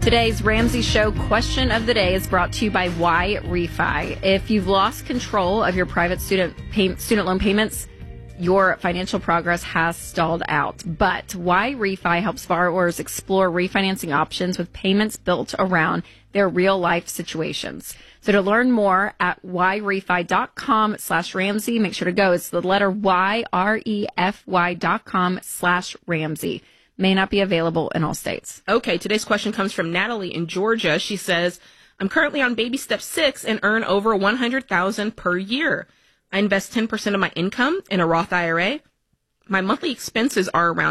Today's Ramsey Show question of the day is brought to you by Why Refi. If you've lost control of your private student loan payments, your financial progress has stalled out. But Why Refi helps borrowers explore refinancing options with payments built around their real life situations. So to learn more at whyrefi.com/Ramsey, make sure to go. It's the letter Y, REFY.com/Ramsey. May not be available in all states. Okay, today's question comes from Natalie in Georgia. She says, I'm currently on baby step 6 and earn over $100,000 per year. I invest 10% of my income in a Roth IRA. My monthly expenses are around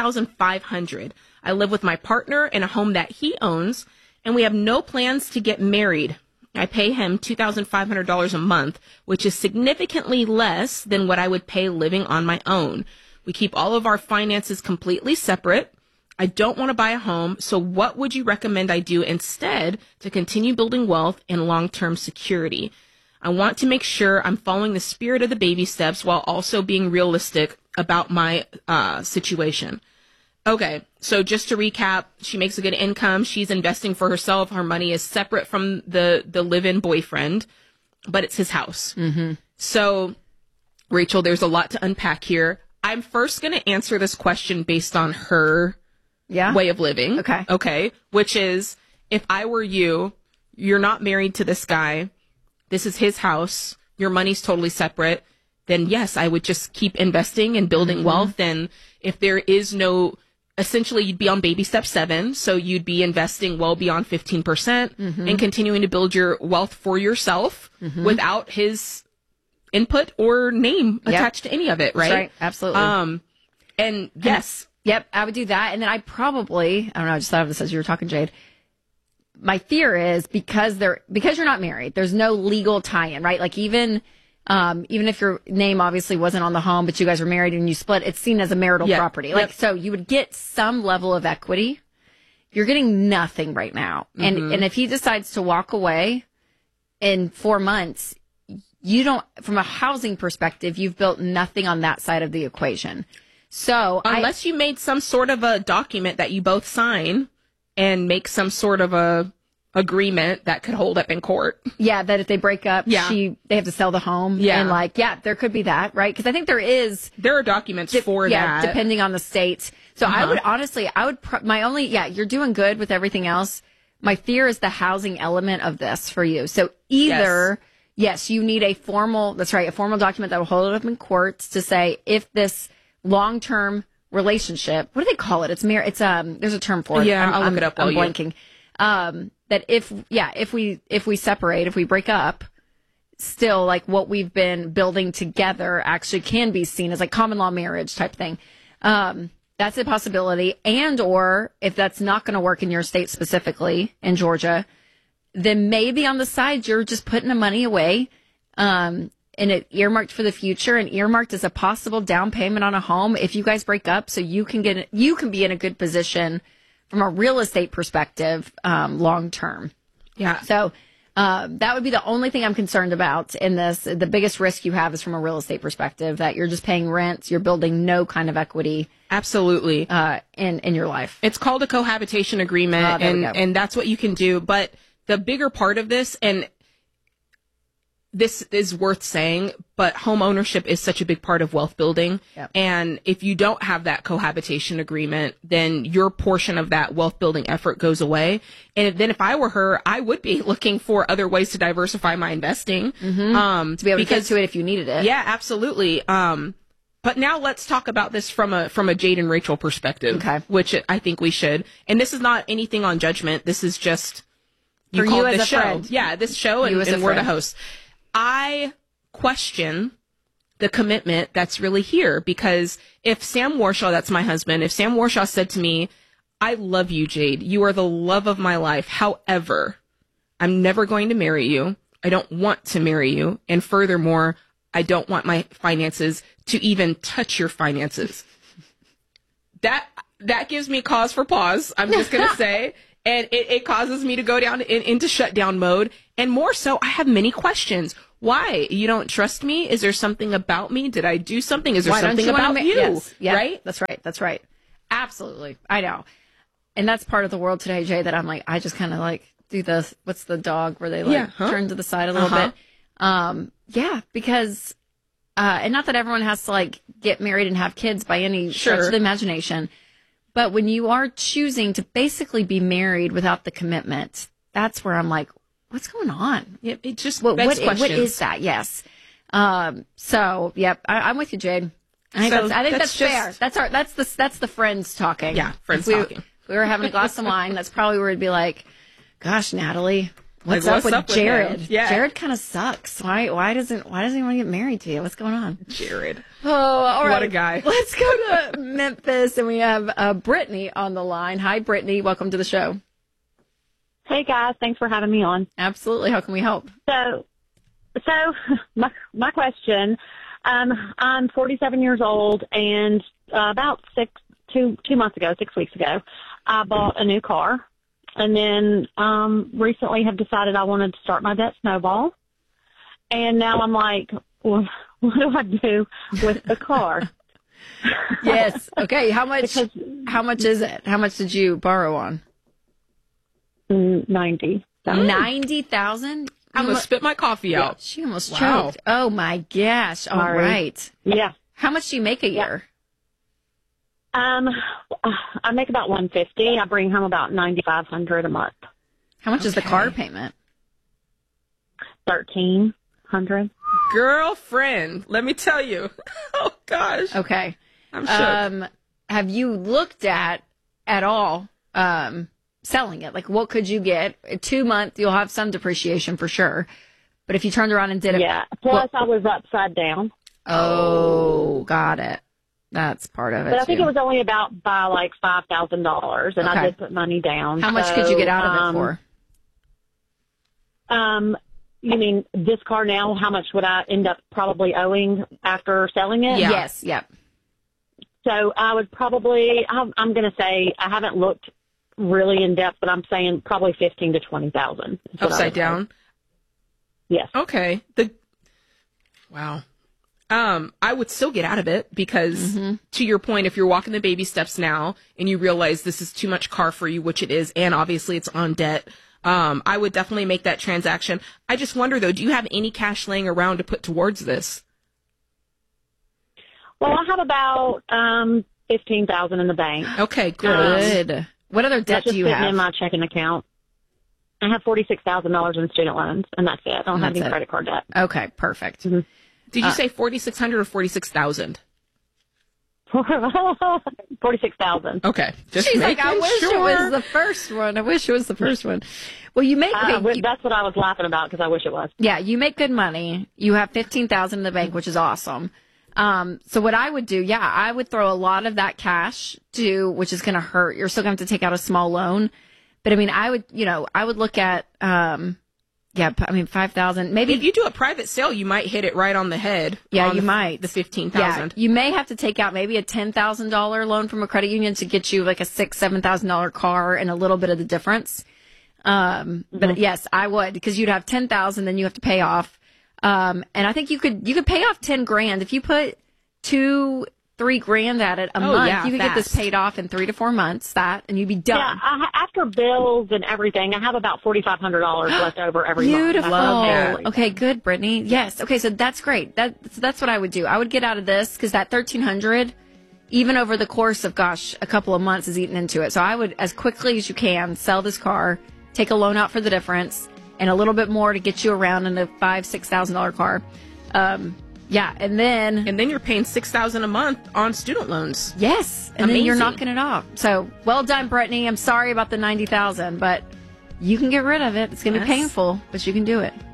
$6,500. I live with my partner in a home that he owns, and we have no plans to get married. I pay him $2,500 a month, which is significantly less than what I would pay living on my own. We keep all of our finances completely separate. I don't want to buy a home, so what would you recommend I do instead to continue building wealth and long-term security? I want to make sure I'm following the spirit of the baby steps while also being realistic about my situation. Okay, so just to recap, she makes a good income. She's investing for herself. Her money is separate from the live-in boyfriend, but it's his house. Mm-hmm. So, Rachel, there's a lot to unpack here. I'm first going to answer this question based on her way of living. Okay. Which is, if I were you, you're not married to this guy. This is his house. Your money's totally separate. Then yes, I would just keep investing and building wealth. And if there is no, essentially you'd be on baby step 7. So you'd be investing well beyond 15% and continuing to build your wealth for yourself without his input or name attached to any of it, right? That's right. Absolutely. And yes. Yep, I would do that. And then I don't know, I just thought of this as you were talking, Jade. My fear is because you're not married, there's no legal tie-in, right? Like even if your name obviously wasn't on the home, but you guys were married and you split, it's seen as a marital property. Like, so you would get some level of equity. You're getting nothing right now. And if he decides to walk away in 4 months, you don't, from a housing perspective, you've built nothing on that side of the equation. So unless you made some sort of a document that you both sign and make some sort of a agreement that could hold up in court. Yeah, that if they break up, they have to sell the home. Yeah. And there could be that, right? Because I think there are documents for that. Yeah, depending on the state. So I would honestly, you're doing good with everything else. My fear is the housing element of this for you. So either... Yes, you need a formal document that will hold it up in courts to say if this long-term relationship, what do they call it? There's a term for it. Yeah, I'll look it up. I'm blanking. That if we separate, if we break up, still like what we've been building together actually can be seen as like common law marriage type thing. That's a possibility. And or if that's not going to work in your state specifically in Georgia, then maybe on the side, you're just putting the money away, and it earmarked for the future and earmarked as a possible down payment on a home if you guys break up. So you can be in a good position from a real estate perspective, long term. Yeah. So, that would be the only thing I'm concerned about in this. The biggest risk you have is from a real estate perspective that you're just paying rent. You're building no kind of equity. Absolutely. In your life. It's called a cohabitation agreement and that's what you can do. But the bigger part of this, and this is worth saying, but home ownership is such a big part of wealth building. Yep. And if you don't have that cohabitation agreement, then your portion of that wealth building effort goes away. And then if I were her, I would be looking for other ways to diversify my investing. To be able to get to it if you needed it. Yeah, absolutely. But now let's talk about this from a Jade and Rachel perspective, which I think we should. And this is not anything on judgment. This is just... For you as a friend. Yeah, this show, and we're the hosts. I question the commitment that's really here, because if Sam Warshaw, that's my husband, if Sam Warshaw said to me, I love you, Jade. You are the love of my life. However, I'm never going to marry you. I don't want to marry you. And furthermore, I don't want my finances to even touch your finances. That gives me cause for pause. I'm just going to say. And it causes me to go down into shutdown mode. And more so, I have many questions. Why? You don't trust me? Is there something about me? Did I do something? Is there something about you? Yes. Yeah, right? That's right. Absolutely. I know. and that's part of the world today, Jay, that I'm like, I just kind of like do the, what's the dog where they like turn to the side a little bit. Yeah, because, and not that everyone has to like get married and have kids by any stretch of the imagination, but when you are choosing to basically be married without the commitment, that's where I'm like, what's going on? It just What begs questions. is that? Yes. So, yep, I'm with you, Jade. I think that's fair. That's the friends talking. Yeah, friends talking. If we were having a glass of wine, that's probably where it'd be like, gosh, Natalie, what's Like, up with Jared? Yeah. Jared kind of sucks. Why doesn't he want to get married to you? What's going on? Jared. Oh, all right. What a guy. Let's go to Memphis, and we have Brittany on the line. Hi, Brittany. Welcome to the show. Hey guys, thanks for having me on. Absolutely. How can we help? So my question, I'm 47 years old, and about 2 months ago, 6 weeks ago, I bought a new car, and then recently have decided I wanted to start my debt snowball, and now I'm like, well, what do I do with the car? Yes. Okay. How much is it? How much did you borrow on? 90. 90,000? I'm going to spit my coffee out. She almost choked. Oh, my gosh. All right. Yeah. How much do you make a year? I make about 150. I bring home about 9,500 a month. How much is the car payment? 1,300. Girlfriend, let me tell you. Oh, gosh. Okay. I'm shook. Have you looked at all selling it? Like, what could you get? 2 months, you'll have some depreciation for sure. But if you turned around and did it. Yeah. Plus, I was upside down. Oh, got it. That's part of it. But I think it was only about by like $5,000, and I did put money down. How much could you get out of it for? You mean this car now? How much would I end up probably owing after selling it? Yeah. Yes. Yep. So I would probably. I'm going to say I haven't looked really in depth, but I'm saying probably 15,000 to 20,000. Upside down. Yes. Okay. Wow. I would still get out of it because, to your point, if you're walking the baby steps now and you realize this is too much car for you, which it is, and obviously it's on debt, I would definitely make that transaction. I just wonder, though, do you have any cash laying around to put towards this? Well, I have about $15,000 in the bank. Okay, good. What other debt do you have? In my checking account. I have $46,000 in student loans, and that's it. I don't have any credit card debt. Okay, perfect. Mm-hmm. Did you say 4,600 or 46,000? 46,000. Okay. She's like, I wish it was the first one. I wish it was the first one. Well, you make that's what I was laughing about because I wish it was. Yeah, you make good money. You have 15,000 in the bank, which is awesome. So what I would do, I would throw a lot of that cash which is going to hurt. You're still going to have to take out a small loan. But I mean, I would look at, 5,000, maybe. If you do a private sale, you might hit it right on the head. Yeah, you might. The 15,000. Yeah, you may have to take out maybe a $10,000 loan from a credit union to get you like a $7,000 car and a little bit of the difference. But yes, I would, because you'd have 10,000, then you have to pay off. And I think you could pay off 10 grand if you put $2-3 grand at it a month. Yeah, you could get this paid off in 3 to 4 months. And you'd be done. Yeah, after bills and everything, I have about $4,500 left over every Beautiful. month. Beautiful. Okay, good, Brittany. Yes. Okay, so that's great. That's what I would do. I would get out of this because that 1,300, even over the course of a couple of months, is eating into it. So I would, as quickly as you can, sell this car, take a loan out for the difference, and a little bit more to get you around in a $5,000-$6,000 car. And then you're paying $6,000 a month on student loans. Yes, and then you're knocking it off. So well done, Brittany. I'm sorry about the 90,000, but you can get rid of it. It's going to be painful, but you can do it.